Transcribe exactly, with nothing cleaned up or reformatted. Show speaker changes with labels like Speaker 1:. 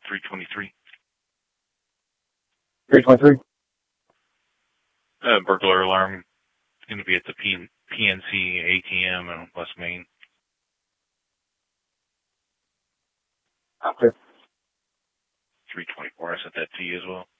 Speaker 1: three twenty-three.
Speaker 2: three twenty-three?
Speaker 1: Uh, burglar alarm is going to be at the P- PNC A T M in West Main.
Speaker 2: Okay.
Speaker 1: three twenty-four, I sent that to you as well.